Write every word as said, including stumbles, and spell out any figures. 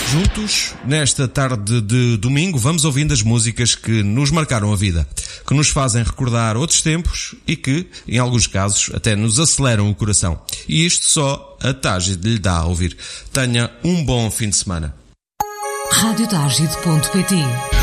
Juntos, nesta tarde de domingo, vamos ouvindo as músicas que nos marcaram a vida, que nos fazem recordar outros tempos e que, em alguns casos, até nos aceleram o coração. E isto só a Tágide lhe dá a ouvir. Tenha um bom fim de semana. rádio tágide ponto pt